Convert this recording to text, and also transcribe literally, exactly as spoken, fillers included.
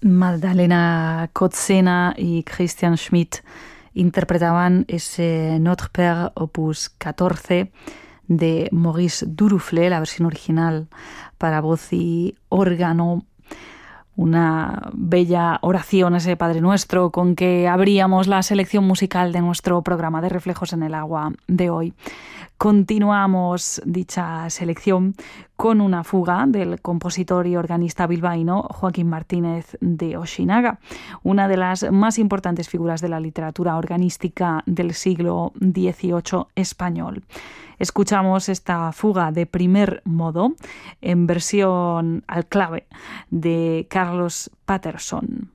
Magdalena Kotzena y Christian Schmidt interpretaban ese Notre Père opus catorce de Maurice Duruflé, la versión original para voz y órgano. Una bella oración, ese Padre Nuestro, con que abríamos la selección musical de nuestro programa de Reflejos en el Agua de hoy. Continuamos dicha selección con una fuga del compositor y organista bilbaíno Joaquín Martínez de Oxinaga, una de las más importantes figuras de la literatura organística del siglo dieciocho español. Escuchamos esta fuga de primer modo en versión al clave de Carlos Patterson.